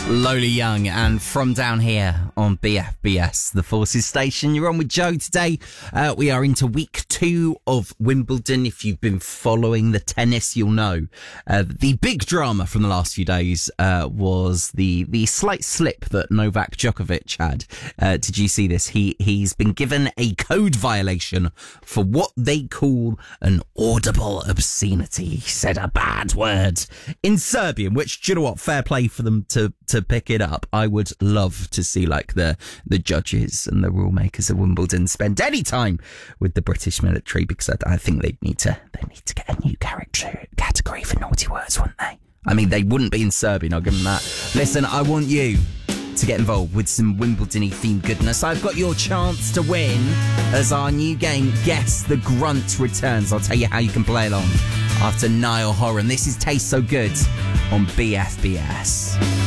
Lola Young and From Down Here on BFBS, the Forces Station. You're on with Joe today. We are into week 2 of Wimbledon. If you've been following the tennis, you'll know the big drama from the last few days was the slight slip that Novak Djokovic had. Did you see this? He's been given a code violation for what they call an audible obscenity. He said a bad word in Serbian, which, do you know what? Fair play for them to pick it up. I would love to see like the judges and the rule makers of Wimbledon spend any time with the British military, because I think they need to get a new category for naughty words, wouldn't they? I mean, they wouldn't be in Serbian, I'll give them that. Listen, I want you to get involved with some Wimbledon-y themed goodness. I've got your chance to win as our new game, Guess the Grunt, returns. I'll tell you how you can play along after Niall Horan. This is Taste So Good on BFBS.